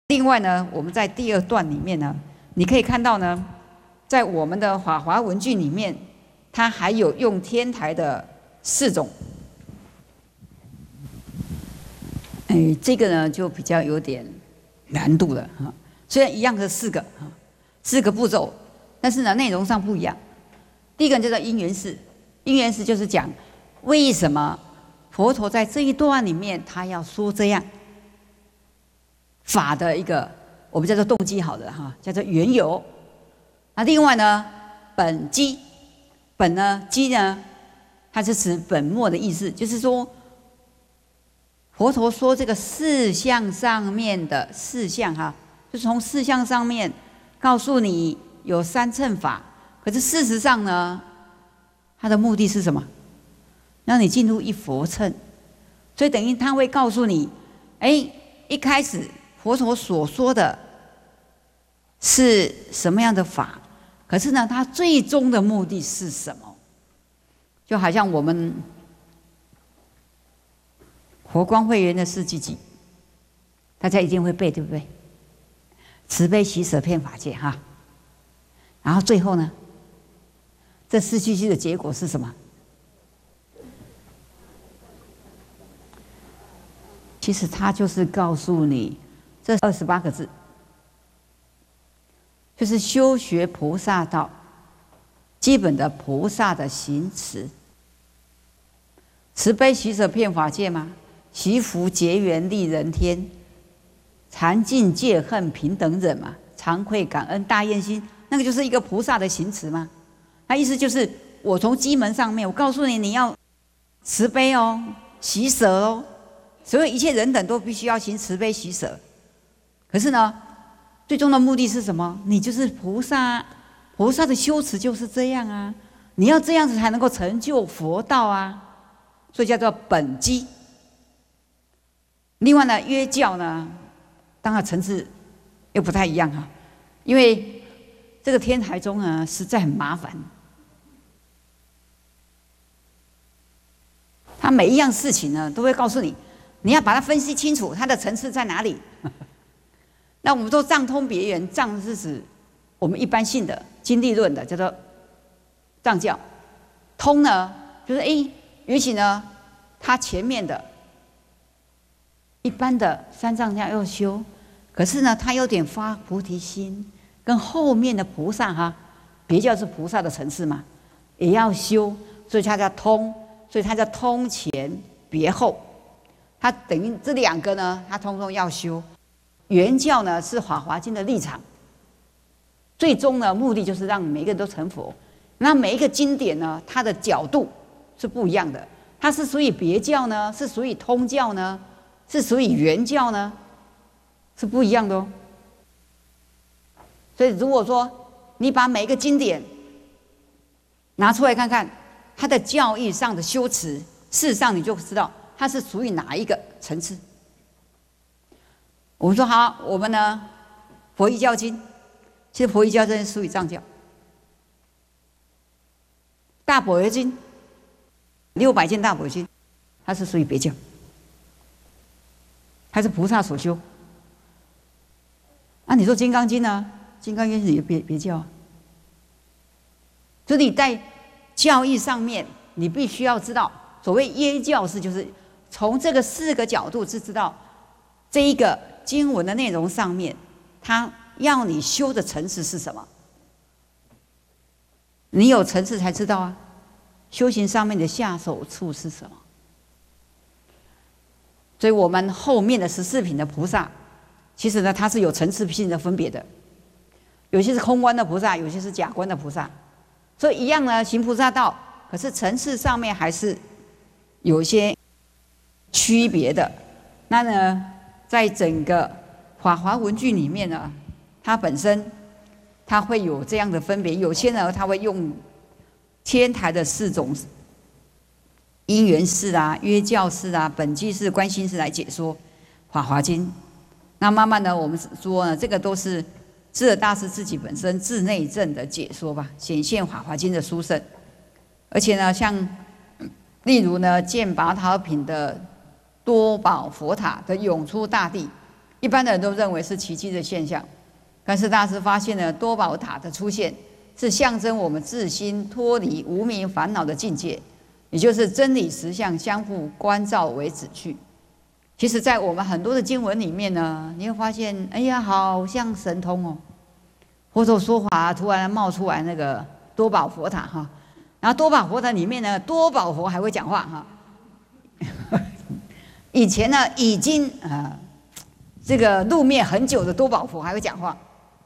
另外呢，我们在第二段里面呢，你可以看到呢，在我们的法华文具里面，它还有用天台的4种。这个呢就比较有点难度了哈。虽然一样是4个步骤，但是呢内容上不一样。第一个叫做因缘式，因缘式就是讲为什么佛陀在这一段里面他要说这样法的一个，我们叫做动机好了哈，叫做缘由。那另外呢，本机，本呢机呢，它是指本末的意思，就是说佛陀说这个4项上面的4项哈，就是从4项上面告诉你有3乘法，可是事实上呢，它的目的是什么？让你进入一佛乘，所以等于他会告诉你，一开始佛陀所说的是什么样的法，可是呢，他最终的目的是什么？就好像我们佛光会员的4句偈，大家一定会背，对不对？慈悲喜舍遍法界哈。然后最后呢，这4句偈的结果是什么？其实它就是告诉你这28个字，就是修学菩萨道基本的菩萨的行持。慈悲喜舍遍法界吗？惜福结缘利人天，禅净戒恨平等忍嘛，惭愧感恩大愿心，那个就是一个菩萨的行持嘛。那意思就是我从基门上面，我告诉你，你要慈悲哦，喜舍哦，所有一切人等都必须要行慈悲喜舍。可是呢，最终的目的是什么？你就是菩萨，菩萨的修持就是这样啊，你要这样子才能够成就佛道啊，所以叫做本机。另外呢，约教呢，当然层次又不太一样哈，因为这个天台宗呢实在很麻烦，他每一样事情呢都会告诉你，你要把它分析清楚，它的层次在哪里。那我们说藏通别圆，藏是指我们一般性的经历论的，叫做藏教；通呢，就是也许呢，它前面的一般的三藏家要修，可是呢，他有点发菩提心，跟后面的菩萨哈，别教是菩萨的层次嘛，也要修，所以它叫通，所以它叫通前别后，它等于这2个呢，它通通要修。原教呢是《法华经》的立场，最终呢目的就是让每个人都成佛。那每一个经典呢，它的角度是不一样的，它是属于别教呢，是属于通教呢，是属于原教呢，是不一样的哦。所以如果说你把每一个经典拿出来看看，它的教义上的修持，事实上你就知道它是属于哪一个层次。我们说好，我们呢，佛遗教经，其实佛遗教经属于藏教。大般若经，600件大般若经，它是属于别教，它是菩萨所修。你说金刚经呢？金刚经是也别教啊。所以你在教义上面，你必须要知道，所谓耶教是就是从这个4个角度是知道这一个经文的内容上面，它要你修的层次是什么？你有层次才知道啊，修行上面的下手处是什么？所以我们后面的14品的菩萨，其实呢，它是有层次性的分别的，有些是空观的菩萨，有些是假观的菩萨，所以一样呢，行菩萨道，可是层次上面还是有一些区别的。那呢，在整个法华文具里面呢，它本身它会有这样的分别，有些呢，它会用天台的4种因缘式啊、约教式啊、本具式、观心式来解说法华经。那慢慢的，我们说呢，这个都是智者大师自己本身自内证的解说吧，显现法华经的殊胜。而且呢，像例如呢，见拔桃品的多宝佛塔的涌出大地， 一般的人都认为是奇迹的现象，但是大师发现了多宝塔的出现是象征我们自心脱离无明烦恼的境界，也就是真理实相相互关照为止趣。其实，在我们很多的经文里面呢，你会发现，哎呀，好像神通哦，或者说法突然冒出来那个多宝佛塔哈，然后多宝佛塔里面呢，多宝佛还会讲话哈。以前呢，已经这个入灭很久的多宝佛还会讲话。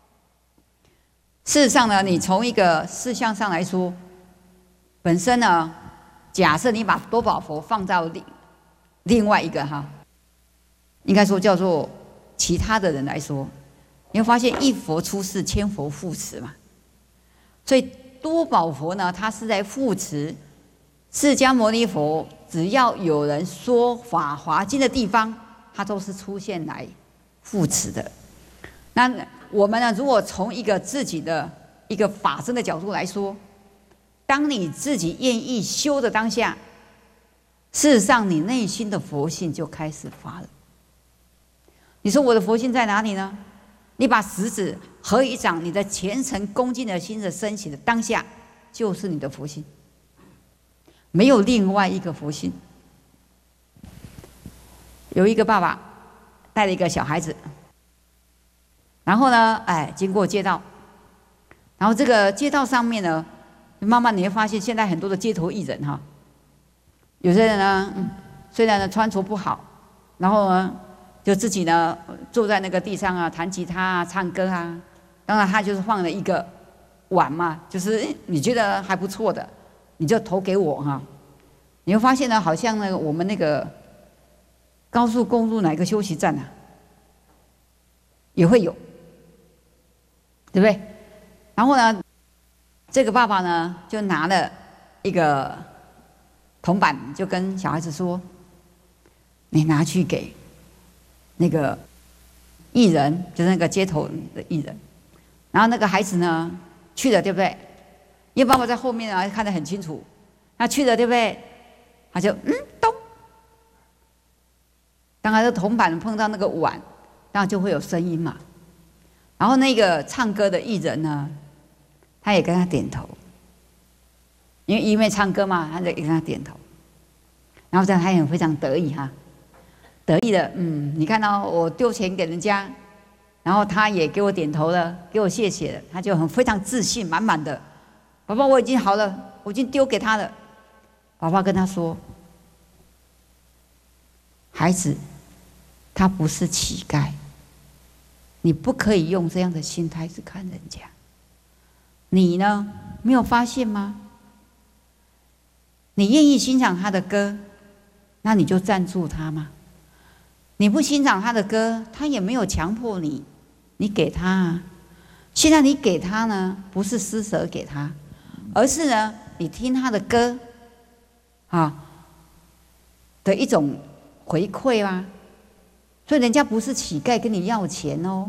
事实上呢，你从一个事项上来说，本身呢，假设你把多宝佛放到另外一个哈，应该说叫做其他的人来说，你会发现一佛出世，千佛护持嘛。所以多宝佛呢，它是在护持释迦牟尼佛，只要有人说法华经的地方，它都是出现来护持的。那我们呢，如果从一个自己的一个法身的角度来说，当你自己愿意修的当下，事实上你内心的佛性就开始发了。你说我的佛性在哪里呢？你把食指合一掌，你的虔诚恭敬的心的升起的当下，就是你的佛性，没有另外一个佛性。有一个爸爸带了一个小孩子，然后呢，经过街道，然后这个街道上面呢，慢慢你会发现，现在很多的街头艺人哈，有些人呢，虽然呢穿着不好，然后呢，就自己呢坐在那个地上啊，弹吉他啊，唱歌啊。当然，他就是放了一个碗嘛，就是你觉得还不错的，你就投给我哈。你会发现呢，好像那个我们那个高速公路哪个休息站啊，也会有，对不对？然后呢，这个爸爸呢就拿了一个铜板，就跟小孩子说：“你拿去给那个艺人，就是那个街头的艺人。”然后那个孩子呢去了，对不对？因为爸爸在后面啊看得很清楚，他去了，对不对？他就咚，当然这铜板碰到那个碗，当然就会有声音嘛。然后那个唱歌的艺人呢，他也跟他点头，因为唱歌嘛，他就跟他点头。然后这样他也非常得意哈，得意的你看到我丢钱给人家，然后他也给我点头了，给我谢谢了，他就很非常自信满满的。爸爸，我已经好了，我已经丢给他了。爸爸跟他说：“孩子，他不是乞丐，你不可以用这样的心态去看人家。你呢，没有发现吗？你愿意欣赏他的歌，那你就赞助他吗？你不欣赏他的歌，他也没有强迫你，你给他啊。现在你给他呢，不是施舍给他，而是呢，你听他的歌的一种回馈啊。所以人家不是乞丐跟你要钱哦。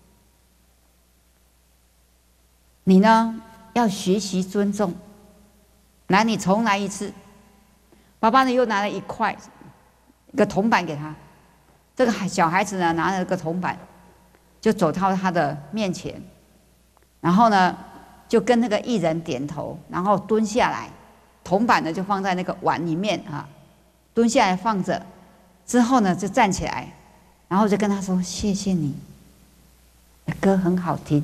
你呢，要学习尊重。来，你重来一次。爸爸呢，又拿了一个铜板给他。这个小孩子呢，拿了个铜板，就走到他的面前，然后呢，就跟那个艺人点头，然后蹲下来，铜板呢就放在那个碗里面蹲下来放着，之后呢就站起来，然后就跟他说：“谢谢你，歌很好听。”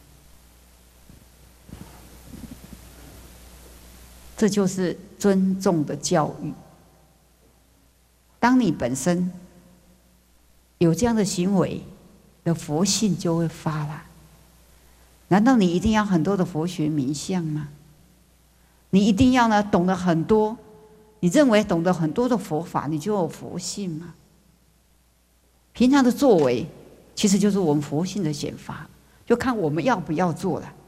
这就是尊重的教育。当你本身有这样的行为，的佛性就会发来。难道你一定要很多的佛学名相吗？你一定要呢懂得很多？你认为懂得很多的佛法，你就有佛性吗？平常的作为，其实就是我们佛性的显发，就看我们要不要做了。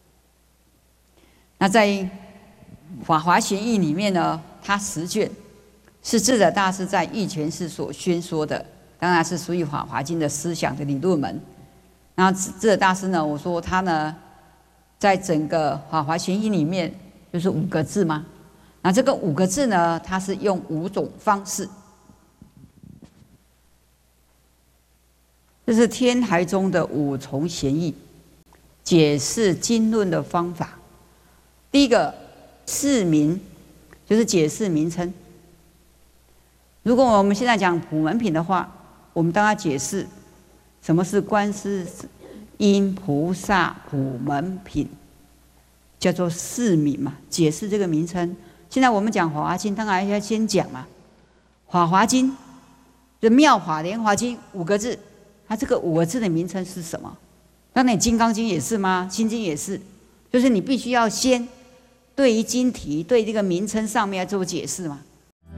那在《法华玄义》里面呢，它10卷是智者大师在义诠寺所宣说的，当然是属于《法华经》的思想的理论门。然后智者大师呢，我说他呢，在整个《法华玄义》里面就是5个字嘛。那这个5个字呢，它是用5种方式。 这是天台宗的五重贤义解释经论的方法。第一个释名，就是解释名称。如果我们现在讲普门品的话，我们当然解释什么是观世音菩萨普门品，叫做释名嘛，解释这个名称。现在我们讲《法华经》，当然要先讲嘛，《法华经》就妙法莲华经5个字，它这个5个字的名称是什么？那你《金刚经》也是吗？《心经》也是，就是你必须要先对于经题、对这个名称上面要做解释嘛。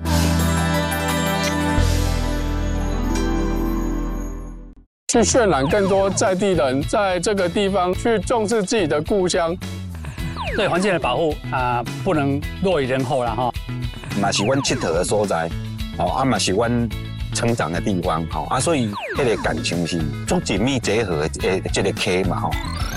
去渲染更多在地人在这个地方去重视自己的故乡， 对环境的保护不能落于人后了哈。 嘛是阮佚佗的所在，嘛是阮成长的地方，所以迄个感情是足紧密结合的这个溪嘛